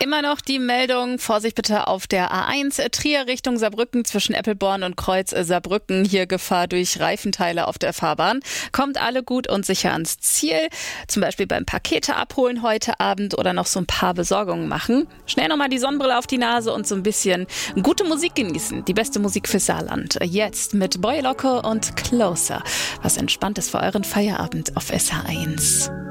Immer noch die Meldung, Vorsicht bitte auf der A1 Trier Richtung Saarbrücken zwischen Eppelborn und Kreuz Saarbrücken. Hier Gefahr durch Reifenteile auf der Fahrbahn. Kommt alle gut und sicher ans Ziel. Zum Beispiel beim Pakete abholen heute Abend oder noch so ein paar Besorgungen machen. Schnell nochmal die Sonnenbrille auf die Nase und so ein bisschen gute Musik genießen. Die beste Musik fürs Saarland. Jetzt mit Boy Loco und Closer. Was Entspanntes für euren Feierabend auf SH1.